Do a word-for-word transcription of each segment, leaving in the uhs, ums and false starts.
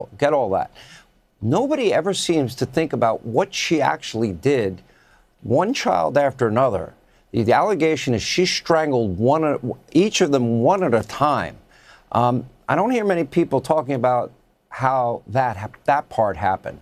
Get all that. Nobody ever seems to think about what she actually did, one child after another. The, the allegation is she strangled one, each of them one at a time. Um, I don't hear many people talking about how that that part happened.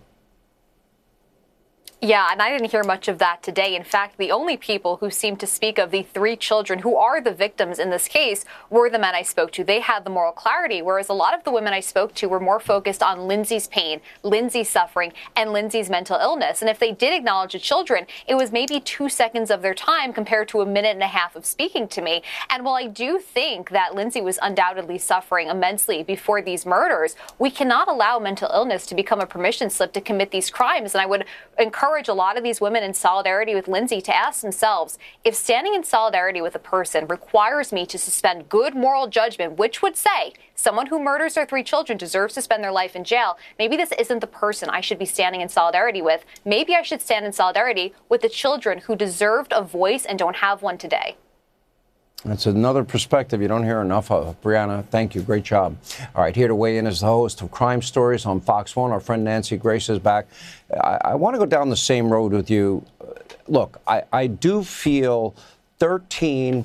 Yeah, and I didn't hear much of that today. In fact, the only people who seemed to speak of the three children who are the victims in this case were the men I spoke to. They had the moral clarity, whereas a lot of the women I spoke to were more focused on Lindsay's pain, Lindsay's suffering, and Lindsay's mental illness. And if they did acknowledge the children, it was maybe two seconds of their time compared to a minute and a half of speaking to me. And while I do think that Lindsay was undoubtedly suffering immensely before these murders, we cannot allow mental illness to become a permission slip to commit these crimes. And I would encourage a lot of these women in solidarity with Lindsay to ask themselves, if standing in solidarity with a person requires me to suspend good moral judgment, which would say someone who murders their three children deserves to spend their life in jail, maybe this isn't the person I should be standing in solidarity with. Maybe I should stand in solidarity with the children who deserved a voice and don't have one today. That's another perspective you don't hear enough of. Brianna, thank you. Great job. All right, here to weigh in is the host of Crime Stories on Fox one. Our friend Nancy Grace is back. I, I want to go down the same road with you. Look, I, I do feel thirteen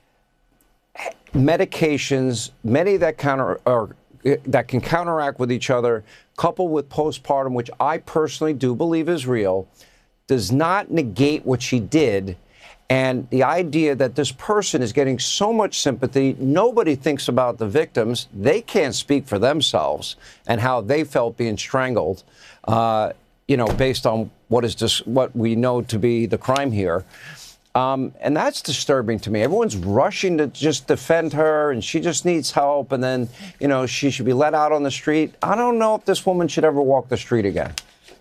medications, many that counter or that can counteract with each other, coupled with postpartum, which I personally do believe is real, does not negate what she did. And the idea that this person is getting so much sympathy, nobody thinks about the victims. They can't speak for themselves and how they felt being strangled, uh, you know, based on what is just what we know to be the crime here. Um, and that's disturbing to me. Everyone's rushing to just defend her and she just needs help. And then, you know, she should be let out on the street. I don't know if this woman should ever walk the street again.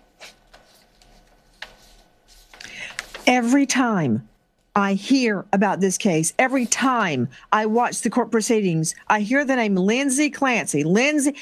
Every time I hear about this case, every time I watch the court proceedings, I hear the name Lindsay Clancy. Lindsay,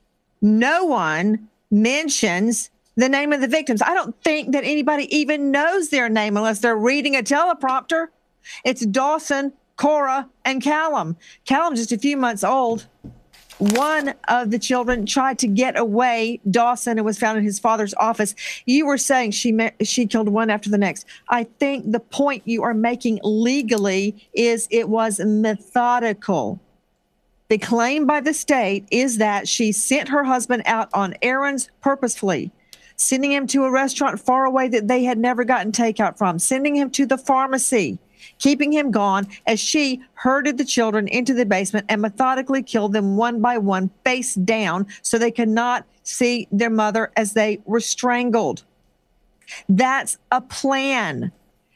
no one mentions the name of the victims. I don't think that anybody even knows their name unless they're reading a teleprompter. It's Dawson, Cora, and Callum. Callum, just a few months old. One of the children tried to get away, Dawson, and was found in his father's office. You were saying she met, she killed one after the next. I think the point you are making legally is it was methodical. The claim by the state is that she sent her husband out on errands purposefully, sending him to a restaurant far away that they had never gotten takeout from, sending him to the pharmacy, keeping him gone as she herded the children into the basement and methodically killed them one by one, face down, so they could not see their mother as they were strangled. That's a plan.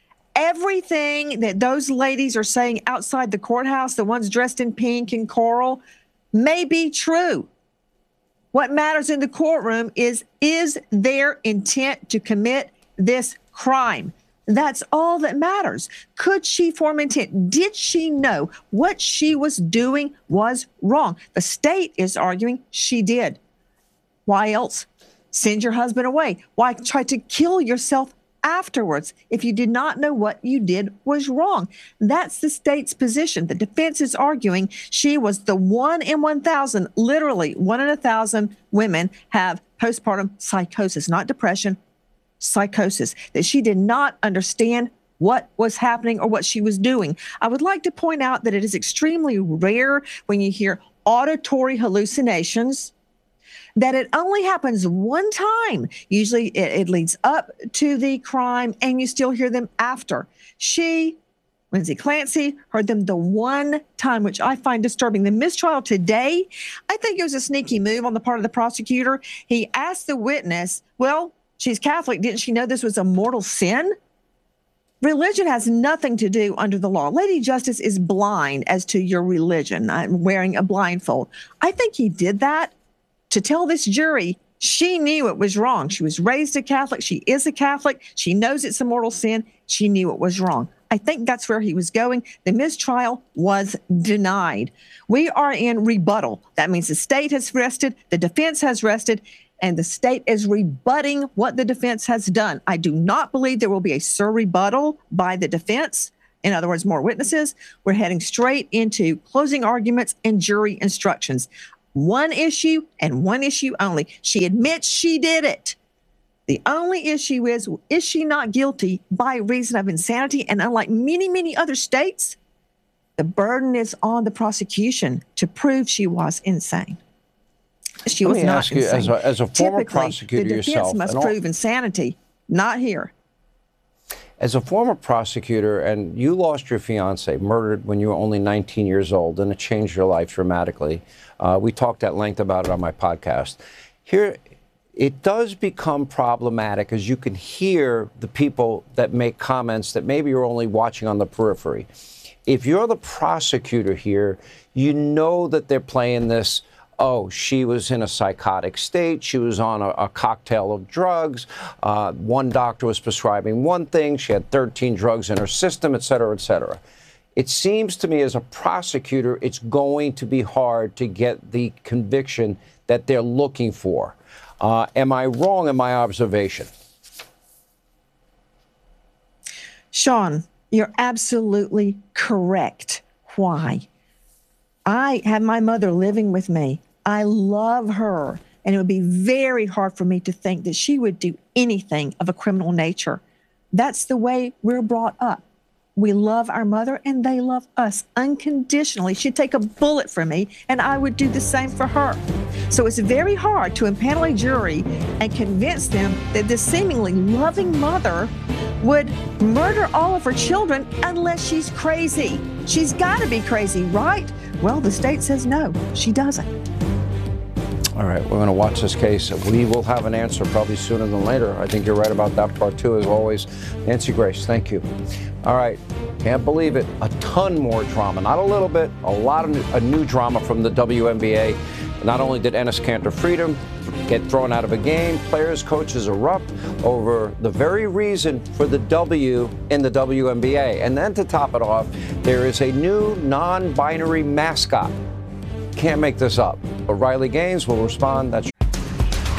Everything that those ladies are saying outside the courthouse, the ones dressed in pink and coral, may be true. What matters in the courtroom is, is their intent to commit this crime? That's all that matters. Could she form intent? Did she know what she was doing was wrong? The state is arguing she did. Why else send your husband away? Why try to kill yourself afterwards if you did not know what you did was wrong? That's the state's position. The defense is arguing she was the one in one thousand, literally one in a thousand women have postpartum psychosis, not depression, psychosis, that she did not understand what was happening or what she was doing. I would like to point out that it is extremely rare when you hear auditory hallucinations, that it only happens one time. Usually it, it leads up to the crime and you still hear them after. She, Lindsay Clancy, heard them the one time, which I find disturbing. The mistrial today, I think it was a sneaky move on the part of the prosecutor. He asked the witness, well, she's Catholic. Didn't she know this was a mortal sin? Religion has nothing to do under the law. Lady Justice is blind as to your religion. I'm wearing a blindfold. I think he did that to tell this jury she knew it was wrong. She was raised a Catholic. She is a Catholic. She knows it's a mortal sin. She knew it was wrong. I think that's where he was going. The mistrial was denied. We are in rebuttal. That means the state has rested, the defense has rested, and the state is rebutting what the defense has done. I do not believe there will be a surrebuttal by the defense. In other words, more witnesses. We're heading straight into closing arguments and jury instructions. One issue and one issue only. She admits she did it. The only issue is, is she not guilty by reason of insanity? And unlike many, many other states, the burden is on the prosecution to prove she was insane. She Let was me not ask you, insane. as a, as a former Typically, prosecutor the defense yourself, must and all- prove insanity. Not here. As a former prosecutor, and you lost your fiance, murdered when you were only nineteen years old, and it changed your life dramatically. Uh, we talked at length about it on my podcast. Here, it does become problematic, as you can hear the people that make comments that maybe you're only watching on the periphery. If you're the prosecutor here, you know that they're playing this, oh, she was in a psychotic state. She was on a, a cocktail of drugs. Uh, one doctor was prescribing one thing. She had thirteen drugs in her system, et cetera, et cetera. It seems to me as a prosecutor, it's going to be hard to get the conviction that they're looking for. Uh, am I wrong in my observation? Sean, you're absolutely correct. Why? I have my mother living with me. I love her, and it would be very hard for me to think that she would do anything of a criminal nature. That's the way we're brought up. We love our mother, and they love us unconditionally. She'd take a bullet for me, and I would do the same for her. So it's very hard to impanel a jury and convince them that this seemingly loving mother would murder all of her children unless she's crazy. She's got to be crazy, right? Well, the state says no, she doesn't. All right, we're going to watch this case. We will have an answer probably sooner than later. I think you're right about that part, too, as always. Nancy Grace, thank you. All right, can't believe it. A ton more drama. Not a little bit, a lot of new, a new drama from the W N B A. Not only did Enes Kanter Freedom get thrown out of a game, players, coaches erupt over the very reason for the W in the W N B A. And then to top it off, there is a new non-binary mascot. Can't make this up. But Riley Gaines will respond. That's